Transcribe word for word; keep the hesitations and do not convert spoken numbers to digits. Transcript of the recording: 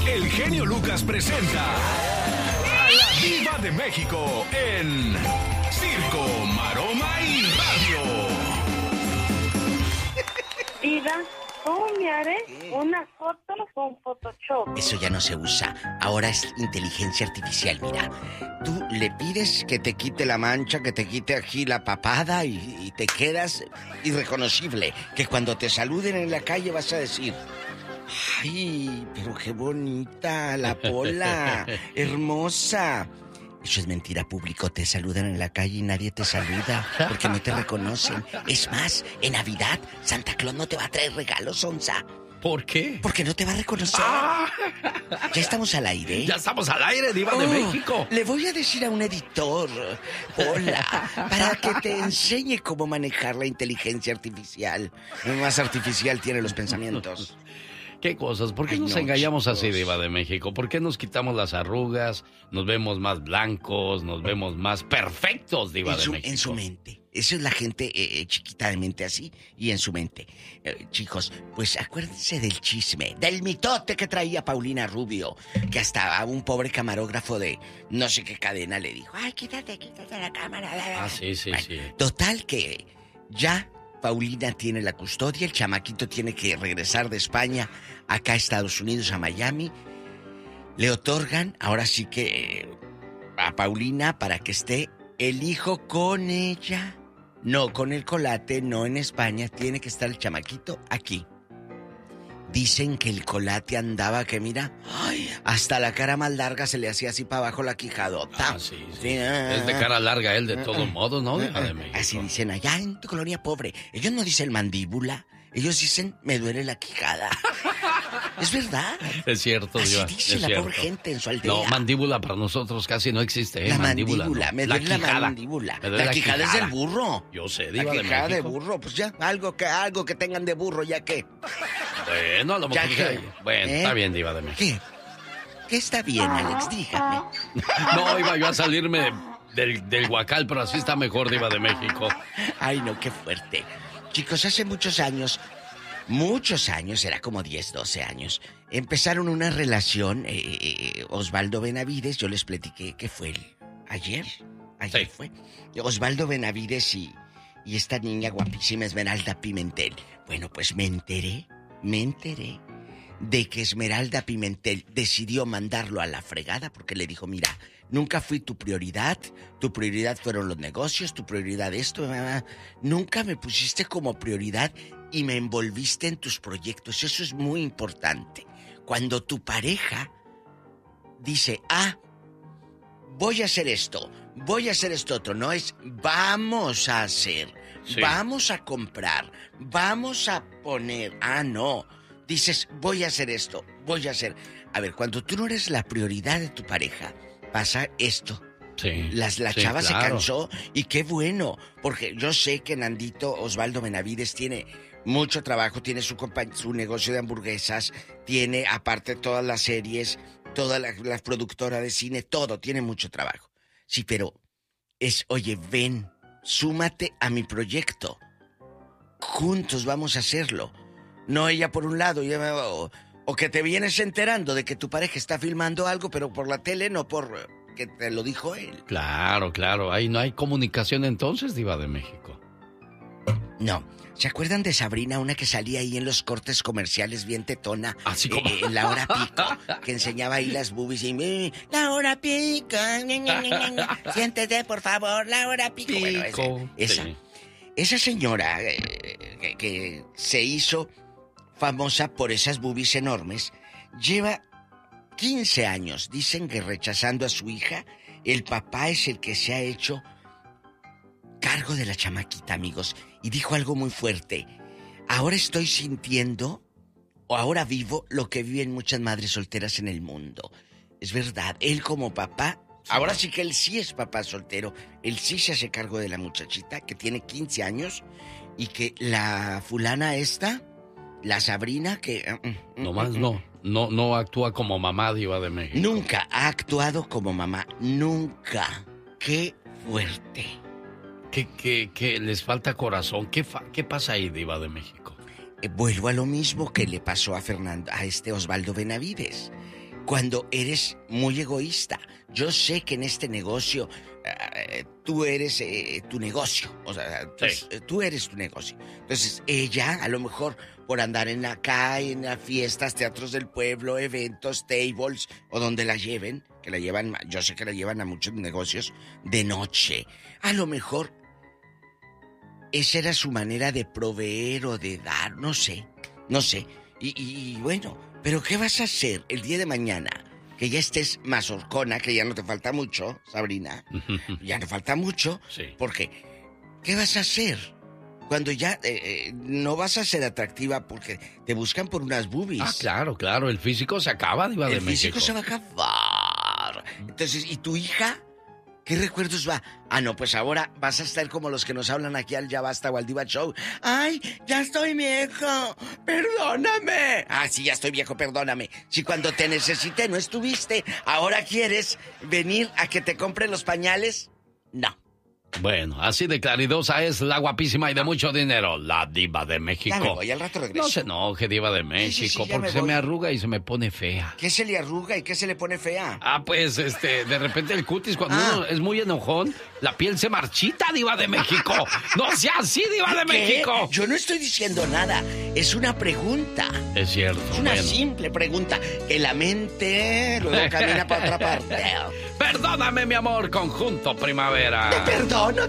el genio Lucas presenta a la Diva de México en Circo, Maroma y Radio. Diva, ¿cómo me haré una foto con Photoshop? Eso ya no se usa. Ahora es inteligencia artificial, mira. Tú le pides que te quite la mancha, que te quite aquí la papada y, y te quedas irreconocible. Que cuando te saluden en la calle vas a decir... ¡Ay, pero qué bonita la Pola! ¡Hermosa! Eso es mentira, público. Te saludan en la calle y nadie te saluda porque no te reconocen. Es más, en Navidad, Santa Claus no te va a traer regalos, Onza. ¿Por qué? Porque no te va a reconocer. ¡Ah! Ya estamos al aire. Ya estamos al aire, Diva oh, de México. Le voy a decir a un editor, hola, para que te enseñe cómo manejar la inteligencia artificial. Más artificial tiene los pensamientos. ¿Qué cosas? ¿Por qué Ay, nos no, engañamos chicos. así, Diva de México? ¿Por qué nos quitamos las arrugas? Nos vemos más blancos, nos vemos más perfectos, Diva en de su, México. En su mente. Eso es la gente eh, chiquita de mente así y en su mente. Eh, chicos, pues acuérdense del chisme, del mitote que traía Paulina Rubio, que hasta a un pobre camarógrafo de no sé qué cadena le dijo, ay, quítate, quítate la cámara. Ah, sí, sí, bueno, sí. Total que ya... Paulina tiene la custodia, el chamaquito tiene que regresar de España acá a Estados Unidos, a Miami. Le otorgan, ahora sí que a Paulina para que esté el hijo con ella. No con el Colate, no en España, tiene que estar el chamaquito aquí. Dicen que el Colate andaba que mira, ay, hasta la cara más larga se le hacía así para abajo la quijadota. Ah, sí, sí. Sí, ah, es de cara larga él de todos modos, ¿no? Diva de México. Así dicen allá en tu colonia pobre. Ellos no dicen mandíbula, ellos dicen me duele la quijada. Es verdad. Es cierto, Así Diva. dice es la cierto. pobre gente en su aldea. No, mandíbula para nosotros casi no existe, ¿eh? La mandíbula. mandíbula, no. me la duele la quijada. mandíbula. Me duele La quijada es del burro. Yo sé, La Diva de quijada de México. burro, pues ya, algo que, algo que tengan de burro, ya que. Bueno, a lo Ya mejor... que- Bueno, ¿eh? está bien, Diva de México. ¿Qué? ¿Qué está bien, Alex? Dígame. No, iba yo a salirme del, del guacal, pero así está mejor, Diva de México. Ay, no, qué fuerte. Chicos, hace muchos años, muchos años, era como diez, doce años, empezaron una relación, eh, eh, Osvaldo Benavides, yo les platiqué que fue el, ayer, ayer Sí. fue, Osvaldo Benavides y, y esta niña guapísima Esmeralda Pimentel. Bueno, pues me enteré, me enteré de que Esmeralda Pimentel decidió mandarlo a la fregada porque le dijo, mira, nunca fui tu prioridad, tu prioridad fueron los negocios, tu prioridad esto, mamá. Nunca me pusiste como prioridad y me envolviste en tus proyectos. Eso es muy importante. Cuando tu pareja dice, ah, voy a hacer esto, voy a hacer esto otro, no es vamos a hacer, Sí. vamos a comprar, vamos a poner, ah, no. Dices, voy a hacer esto, voy a hacer... A ver, cuando tú no eres la prioridad de tu pareja, pasa esto. Sí. Las, la sí, chava se claro. cansó y qué bueno, porque yo sé que Nandito Osvaldo Benavides tiene mucho trabajo, tiene su, compa- su negocio de hamburguesas, tiene aparte todas las series, toda la, la productora de cine, todo, tiene mucho trabajo. Sí, pero es, oye, ven, súmate a mi proyecto. Juntos vamos a hacerlo. No ella por un lado, ella, o, o que te vienes enterando de que tu pareja está filmando algo, pero por la tele, no por que te lo dijo él. Claro, claro. Ahí no hay comunicación entonces, Diva de México. No. ¿Se acuerdan de Sabrina, una que salía ahí en los cortes comerciales bien tetona? Así como... Eh, en la hora pico, que enseñaba ahí las boobies y... eh, la hora pico, ña, ña, ña, ña. Siéntete, por favor, la hora pico. Bueno, Pico, esa, esa, sí. esa señora eh, que, que se hizo famosa por esas boobies enormes, lleva quince años, dicen que rechazando a su hija, el papá es el que se ha hecho cargo de la chamaquita, amigos, y dijo algo muy fuerte. Ahora estoy sintiendo, o ahora vivo, lo que viven muchas madres solteras en el mundo. Es verdad, él como papá, sí. Ahora sí que él sí es papá soltero, él sí se hace cargo de la muchachita que tiene quince años y que la fulana esta, la Sabrina, que... Uh, uh, Nomás uh, no, no, no actúa como mamá, Diva de México. Nunca ha actuado como mamá, nunca. ¡Qué fuerte! ¿Qué, qué, qué les falta corazón? ¿Qué, fa- qué pasa ahí, Diva de México? Eh, vuelvo a lo mismo que le pasó a Fernando, a este Osvaldo Benavides. cuando eres muy egoísta. Yo sé que en este negocio uh, tú eres eh, tu negocio, o sea, tú, sí. tú eres tu negocio. Entonces ella, a lo mejor por andar en la calle, en las fiestas, teatros del pueblo, eventos, tables, o donde la lleven, que la llevan, yo sé que la llevan a muchos negocios de noche. A lo mejor esa era su manera de proveer o de dar, no sé, no sé. Y, y, y bueno, pero ¿qué vas a hacer el día de mañana? Que ya estés más horcona, que ya no te falta mucho, Sabrina. Ya no falta mucho. Sí. Porque, ¿qué vas a hacer? Cuando ya eh, eh, no vas a ser atractiva porque te buscan por unas boobies. Ah, claro, claro. El físico se acaba, Diva de El México. físico se va a acabar. Entonces, ¿y tu hija? ¿Qué recuerdos va? Ah, no, pues ahora vas a estar como los que nos hablan aquí al Ya Basta o al Diva Show. ¡Ay, ya estoy viejo! ¡Perdóname! Ah, sí, ya estoy viejo, perdóname. Si cuando te necesité no estuviste, ¿ahora quieres venir a que te compre los pañales? No. Bueno, así de claridosa es la guapísima y de mucho dinero, la Diva de México. Ya me voy, al rato regreso. No se enoje, Diva de México, Sí, sí, sí, ya porque me se voy. me arruga y se me pone fea. ¿Qué se le arruga y qué se le pone fea? Ah, pues, este, de repente el cutis, cuando Ah. uno es muy enojón, la piel se marchita, Diva de México. ¡No sea así, Diva de ¿Qué? México! Yo no estoy diciendo nada, es una pregunta. Es cierto, Es una bueno. simple pregunta. Que la mente luego camina para otra parte. Perdóname, mi amor, conjunto primavera. Te perdono.